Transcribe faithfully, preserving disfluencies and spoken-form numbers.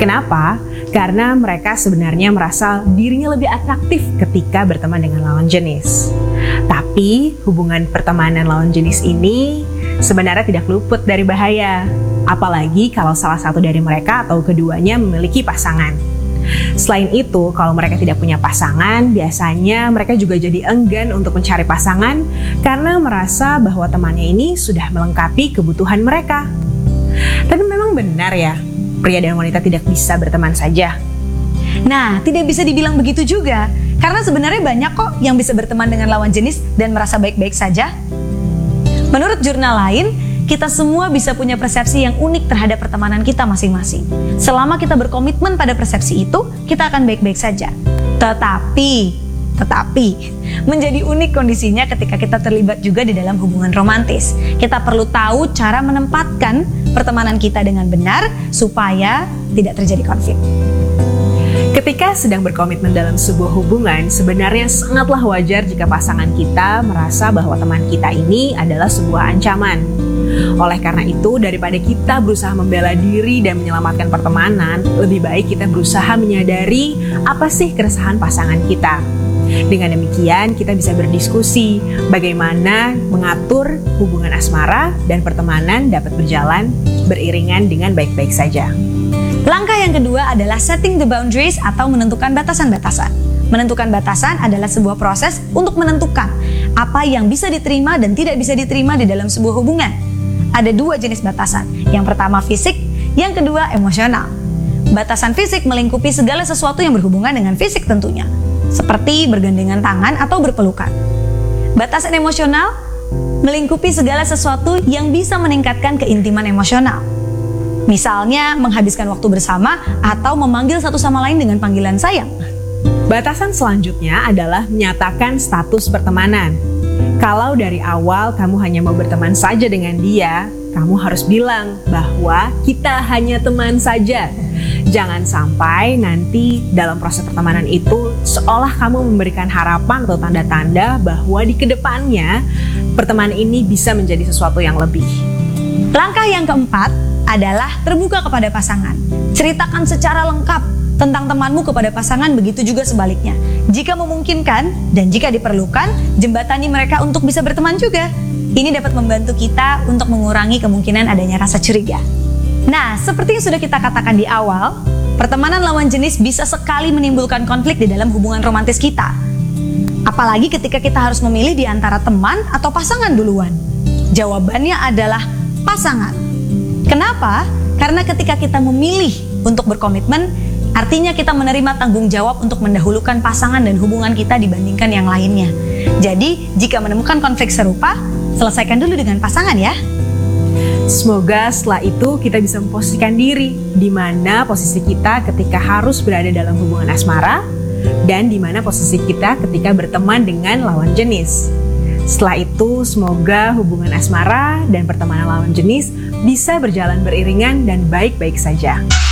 Kenapa? Karena mereka sebenarnya merasa dirinya lebih atraktif ketika berteman dengan lawan jenis. Tapi hubungan pertemanan lawan jenis ini sebenarnya tidak luput dari bahaya. Apalagi kalau salah satu dari mereka atau keduanya memiliki pasangan. Selain itu, kalau mereka tidak punya pasangan, biasanya mereka juga jadi enggan untuk mencari pasangan karena merasa bahwa temannya ini sudah melengkapi kebutuhan mereka. Tapi memang benar ya, pria dan wanita tidak bisa berteman saja. Nah, tidak bisa dibilang begitu juga, karena sebenarnya banyak kok yang bisa berteman dengan lawan jenis dan merasa baik-baik saja. Menurut jurnal lain, kita semua bisa punya persepsi yang unik terhadap pertemanan kita masing-masing. Selama kita berkomitmen pada persepsi itu, kita akan baik-baik saja. Tetapi, tetapi, menjadi unik kondisinya ketika kita terlibat juga di dalam hubungan romantis. Kita perlu tahu cara menempatkan pertemanan kita dengan benar supaya tidak terjadi konflik. Ketika sedang berkomitmen dalam sebuah hubungan, sebenarnya sangatlah wajar jika pasangan kita merasa bahwa teman kita ini adalah sebuah ancaman. Oleh karena itu, daripada kita berusaha membela diri dan menyelamatkan pertemanan, lebih baik kita berusaha menyadari apa sih keresahan pasangan kita. Dengan demikian, kita bisa berdiskusi bagaimana mengatur hubungan asmara dan pertemanan dapat berjalan beriringan dengan baik-baik saja. Langkah yang kedua adalah setting the boundaries atau menentukan batasan-batasan. Menentukan batasan adalah sebuah proses untuk menentukan apa yang bisa diterima dan tidak bisa diterima di dalam sebuah hubungan. Ada dua jenis batasan. Yang pertama fisik, yang kedua emosional. Batasan fisik melingkupi segala sesuatu yang berhubungan dengan fisik tentunya, seperti bergandengan tangan atau berpelukan. Batasan emosional melingkupi segala sesuatu yang bisa meningkatkan keintiman emosional. Misalnya menghabiskan waktu bersama atau memanggil satu sama lain dengan panggilan sayang. Batasan selanjutnya adalah menyatakan status pertemanan. Kalau dari awal kamu hanya mau berteman saja dengan dia, kamu harus bilang bahwa kita hanya teman saja. Jangan sampai nanti dalam proses pertemanan itu seolah kamu memberikan harapan atau tanda-tanda bahwa di kedepannya pertemanan ini bisa menjadi sesuatu yang lebih. Langkah yang keempat adalah terbuka kepada pasangan. Ceritakan secara lengkap tentang temanmu kepada pasangan, begitu juga sebaliknya. Jika memungkinkan dan jika diperlukan, jembatani mereka untuk bisa berteman juga. Ini dapat membantu kita untuk mengurangi kemungkinan adanya rasa curiga. Nah, seperti yang sudah kita katakan di awal, pertemanan lawan jenis bisa sekali menimbulkan konflik di dalam hubungan romantis kita. Apalagi ketika kita harus memilih di antara teman atau pasangan duluan. Jawabannya adalah pasangan. Kenapa? Karena ketika kita memilih untuk berkomitmen, artinya kita menerima tanggung jawab untuk mendahulukan pasangan dan hubungan kita dibandingkan yang lainnya. Jadi, jika menemukan konflik serupa, selesaikan dulu dengan pasangan ya. Semoga setelah itu kita bisa memposisikan diri di mana posisi kita ketika harus berada dalam hubungan asmara dan di mana posisi kita ketika berteman dengan lawan jenis. Setelah itu, semoga hubungan asmara dan pertemanan lawan jenis bisa berjalan beriringan dan baik-baik saja.